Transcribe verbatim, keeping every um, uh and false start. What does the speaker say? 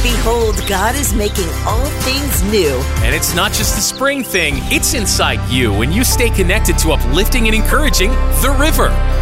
Behold, God is making all things new. And it's not just a spring thing, it's inside you when you stay connected to uplifting and encouraging The River.